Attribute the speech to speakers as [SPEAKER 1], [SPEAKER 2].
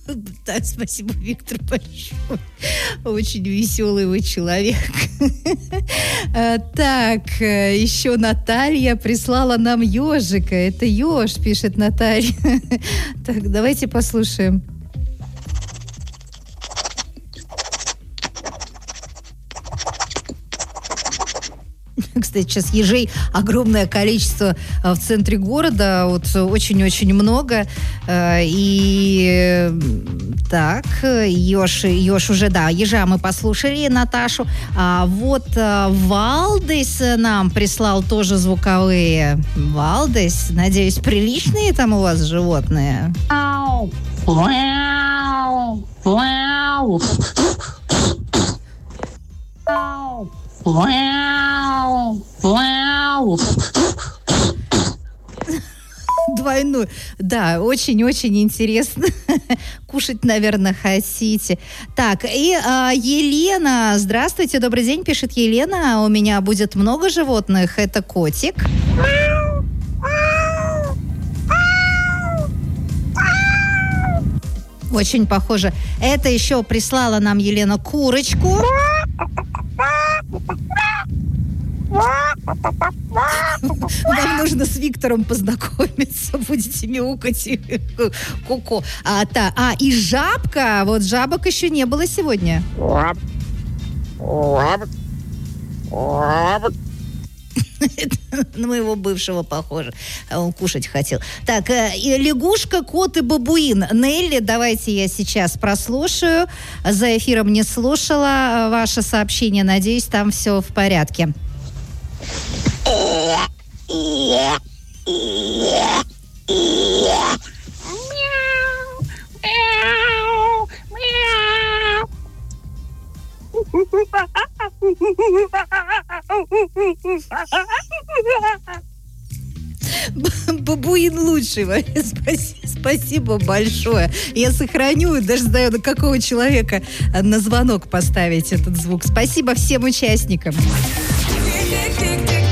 [SPEAKER 1] Да, спасибо, Виктор, большое. Очень веселый вы человек. Так, еще Наталья прислала нам ежика. Это еж, пишет Наталья. Так, давайте послушаем. Кстати, сейчас ежей огромное количество в центре города, вот очень-очень много. И так, еж уже, да, ежа мы послушали, Наташу. А вот Валдис нам прислал тоже звуковые. Валдис, надеюсь, приличные там у вас животные? Двойную. Да, очень-очень интересно. Кушать, наверное, хотите. Так, и Елена. Здравствуйте, добрый день, пишет Елена. У меня будет много животных. Это котик. Очень похоже. Это еще прислала нам Елена курочку. Вам нужно с Виктором познакомиться. Будете мяукать и ку-ку. И жабка. Вот жабок еще не было сегодня. На моего бывшего похоже. Он кушать хотел. Так, лягушка, кот и бабуин. Нелли, давайте я сейчас прослушаю. За эфиром не слушала ваше сообщение. Надеюсь, там все в порядке. Бабуин лучший. Спасибо большое. Я сохраню и даже знаю, на какого человека на звонок поставить этот звук. Спасибо всем участникам.